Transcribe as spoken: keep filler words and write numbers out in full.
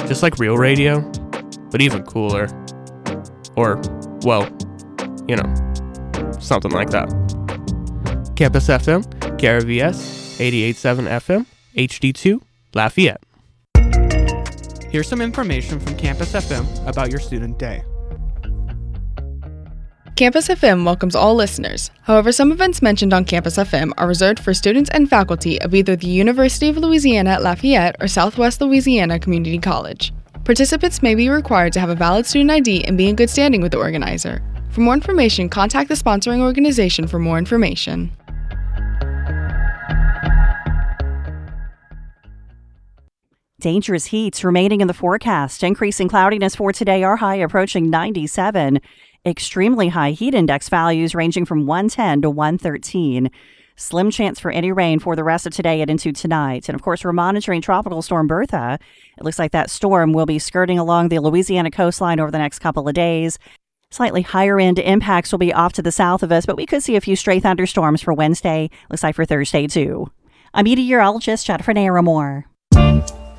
Just like real radio, but even cooler. Or, well, you know, something like that. Campus F M, K R V S, eighty-eight point seven F M, H D two, Lafayette. Here's some information from Campus F M about your student day. Campus F M welcomes all listeners. However, some events mentioned on Campus F M are reserved for students and faculty of either the University of Louisiana at Lafayette or Southwest Louisiana Community College. Participants may be required to have a valid student I D and be in good standing with the organizer. For more information, contact the sponsoring organization for more information. Dangerous heats remaining in the forecast. Increasing cloudiness for today. Our high approaching ninety-seven. Extremely high heat index values ranging from one ten to one thirteen. Slim chance for any rain for the rest of today and into tonight. And of course, we're monitoring Tropical Storm Bertha. It looks like that storm will be skirting along the Louisiana coastline over the next couple of days. Slightly higher end impacts will be off to the south of us, but we could see a few stray thunderstorms for Wednesday. Looks like for Thursday too. I'm meteorologist Jennifer Naramore.